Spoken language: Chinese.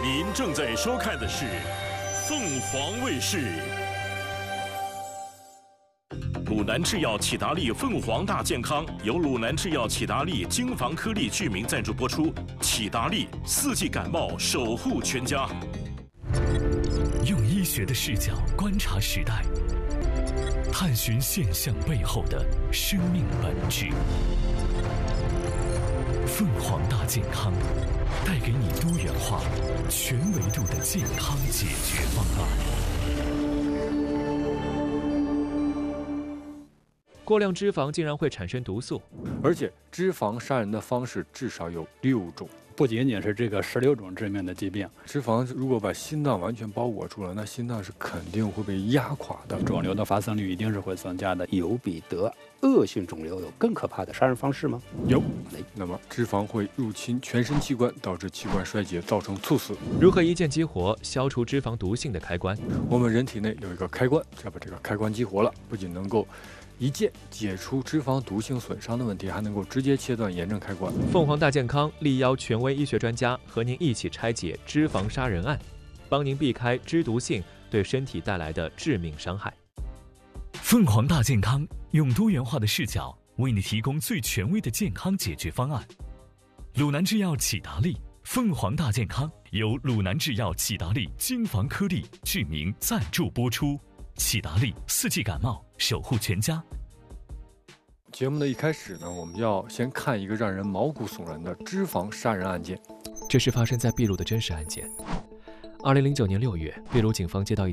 您正在收看的是凤凰卫视。鲁南制药启达利凤凰大健康由鲁南制药启达利精防颗粒聚明赞助播出。启达利4季感冒守护全家。 用医学的视角观察时代，探寻现象背后的生命本质。凤凰大健康带给你多元化、全维度的健康解决方案。 过量脂肪竟然会产生毒素， 而且脂肪杀人的方式至少有6种， 不仅仅是这个16种致命的疾病。 脂肪如果把心脏完全包裹住了，那心脏是肯定会被压垮的， 肿瘤的发生率一定是会增加的。 有比得恶性肿瘤有更可怕的杀人方式吗？ 有。那么脂肪会入侵全身器官，导致器官衰竭，造成猝死。 如何一键激活消除脂肪毒性的开关？ 我们人体内有一个开关，只要把这个开关激活了，不仅能够一键解除脂肪毒性损伤的问题，还能够直接切断炎症开关。 凤凰大健康力邀权威医学专家和您一起拆解脂肪杀人案，帮您避开脂毒性对身体带来的致命伤害。 凤凰大健康用多元化的视角为你提供最权威的健康解决方案。鲁南制药启达利凤凰大健康由鲁南制药启达利精防颗粒聚明赞助播出。启达利4季感冒守护全家。 节目的一开始呢，我们要先看一个让人毛骨悚然的脂肪杀人案件。 这是发生在秘鲁的真实案件。2009年6月，秘鲁警方接到一